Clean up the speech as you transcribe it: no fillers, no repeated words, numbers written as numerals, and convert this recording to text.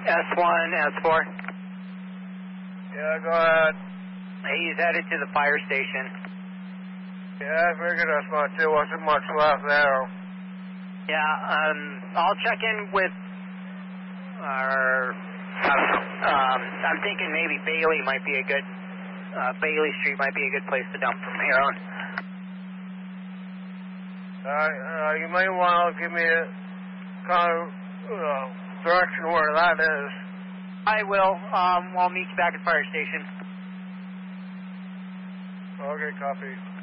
S1, S4. Yeah, go ahead. He's headed to the fire station. Yeah, I figured as much. There wasn't much left there. Yeah, I'll check in with our... I'm thinking maybe Bailey might be a good... Bailey Street might be a good place to dump from here on. You may want to give me a kind of direction where that is. I will. I'll meet you back at fire station. Okay, copy.